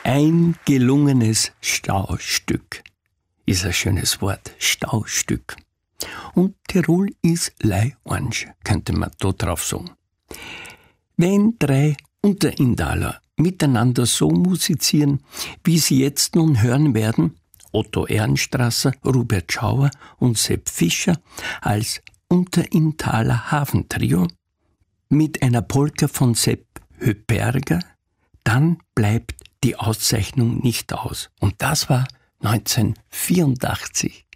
Ein gelungenes Staustück ist ein schönes Wort, Staustück. Und Tirol ist Leiornsch, könnte man da drauf sagen. Wenn 3 Unterinntaler miteinander so musizieren, wie sie jetzt nun hören werden, Otto Ehrenstrasser, Robert Schauer und Sepp Fischer als Unterinntaler Hafentrio mit einer Polka von Sepp Höperger, dann bleibt die Auszeichnung nicht aus. Und das war 1984.